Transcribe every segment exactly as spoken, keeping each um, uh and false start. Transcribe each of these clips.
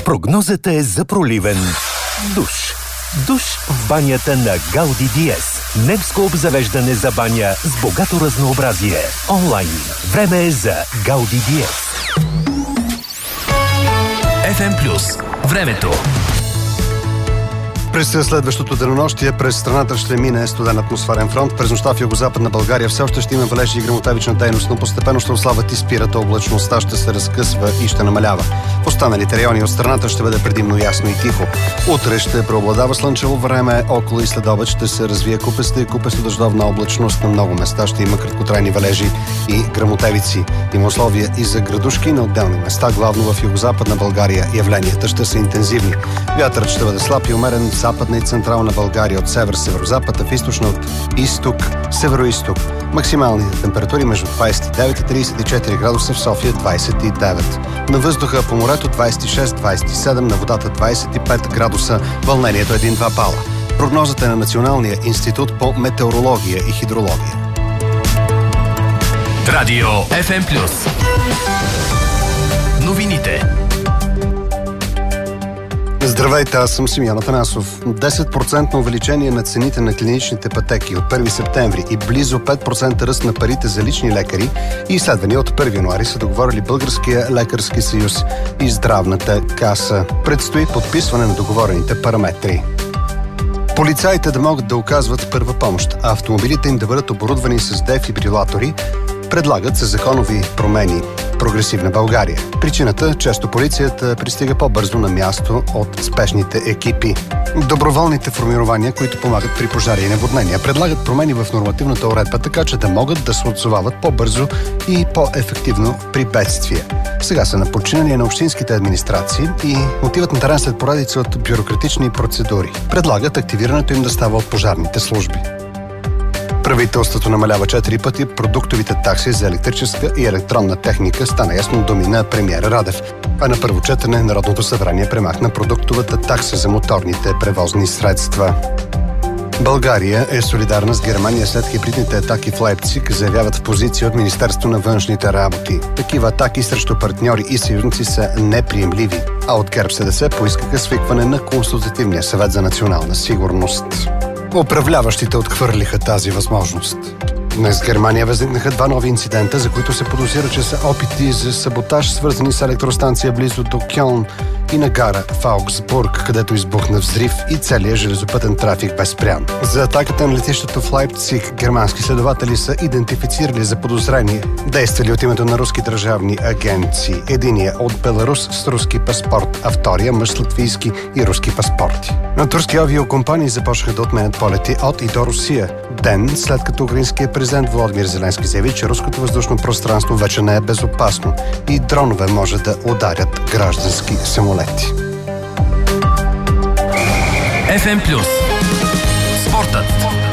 Прогнозата е за проливен душ. Душ в банята на Гауди Диез. Немско обзавеждане за баня с богато разнообразие. Онлайн. Време е за Гауди Диез. еф ем Плюс. Времето. През следващото денонощие през страната ще мине студен атмосферен фронт. През нощта в югозападна България все още ще има валежи и гръмотевична дейност, но постепенно ще ослабват и спират, облачността ще се разкъсва и ще намалява. В останалите райони от страната ще бъде предимно ясно и тихо. Утре ще преобладава слънчево време, около и следобед ще се развие купеста и купесто-дъждовна облачност. На много места ще има краткотрайни валежи и гръмотевици. Има условия и за градушки на отделни места, главно в югозападна България. Явленията ще са интензивни. Вятърът ще бъде слаб и умерен в западна и централна България, от север, северозапад, а в източна от изток, североизток. Максималните температури между двадесет и девет и тридесет и четири градуса, в София двадесет и девет. На въздуха по морето двадесет и шест двадесет и седем, на водата двадесет и пет градуса, вълнението един-два бала. Прогнозата е на Националния институт по метеорология и хидрология. Радио еф ем Плюс. Новините. Здравейте, аз съм Симеон Атанасов. десет процента увеличение на цените на клиничните пътеки от първи септември и близо пет процента ръст на парите за лични лекари и изследвания от първи януари са договорили Българския лекарски съюз и Здравната каса. Предстои подписване на договорените параметри. Полицаите да могат да оказват първа помощ, а автомобилите им да бъдат оборудвани с дефибрилатори, предлагат се законови промени. Прогресивна България. Причината – често полицията пристига по-бързо на място от спешните екипи. Доброволните формирования, които помагат при пожари и наводнения, предлагат промени в нормативната уредба, така че да могат да се отзовават по-бързо и по-ефективно при бедствия. Сега са на подчинение на общинските администрации и отиват на терен след поредица от бюрократични процедури. Предлагат активирането им да става от пожарните служби. Правителството намалява четири пъти продуктовите такси за електрическа и електронна техника, стана ясно думи на премиера Радев. А на първо четене Народното събрание премахна продуктовата такса за моторните превозни средства. България е солидарна с Германия след хибридните атаки в Лайпциг, заявяват в позиция от Министерство на външните работи. Такива атаки срещу партньори и съюзници са неприемливи, а от ГЕРБ СДС поискаха свикване на Консултативния съвет за национална сигурност. Управляващите отхвърлиха тази възможност. Днес в Германия възникнаха два нови инцидента, за които се подозира, че са опити за саботаж, свързани с електростанция близо до Кьолн и на гара в Аугсбург, където избухна взрив и целият железопътен трафик бе спрян. За атаката на летището в Лайпциг германски следователи са идентифицирали заподозрени, действали от името на руски държавни агенции. Единият от Беларус с руски паспорт, а втория мъж с латвийски и руски паспорти. На турски авиокомпании започнаха да отменят полети от и до Русия. Ден след като украинският президент Володимир Зеленски заяви, че руското въздушно пространство вече не е безопасно и дронове може да ударят граждански самолети. еф ем Плюс. Спортът.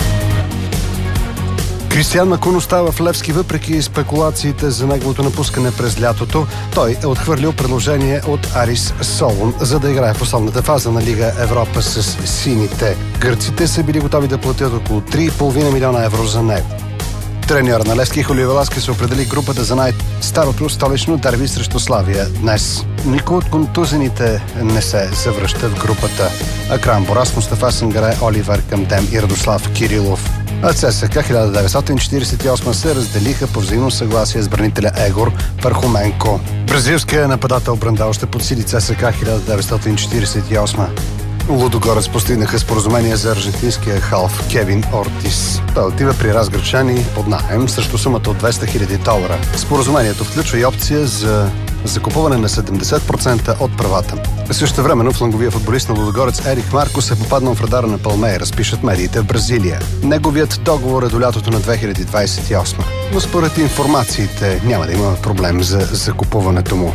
Кристиан Макун остава в Левски въпреки спекулациите за неговото напускане през лятото. Той е отхвърлил предложение от Арис Солун, за да играе в основната фаза на Лига Европа с сините. Гърците са били готови да платят около три и половина милиона евро за него. Треньор на Левски Хулио Веласки се определи групата за най-старото столично дерби срещу Славия днес. Никой от контузените не се завръща в групата. Акрам Борас, Мустафа Сангаре, Оливер Камдем и Радослав Кирилов. А ЦСКА хиляда деветстотин четиридесет и осма се разделиха по взаимно съгласие с бранителя Егор Пархоменко. Бразилският нападател Брандал ще подсили ЦСКА хиляда деветстотин четиридесет и осма. Лудогорец постигнаха споразумение за аржентинския халф Кевин Ортис. Той отива при разграчани под наем срещу сумата от двеста хиляди долара. Споразумението включва и опция за закупуване на седемдесет процента от правата. Също времено фланговия футболист на Лудогорец Ерик Маркос е попаднал в радара на Палмейрас, пишат медиите в Бразилия. Неговият договор е до лятото на две хиляди двадесет и осма. Но според информациите няма да има проблем за закупуването му.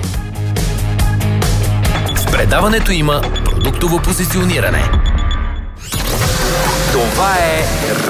В предаването има продуктово позициониране. Това е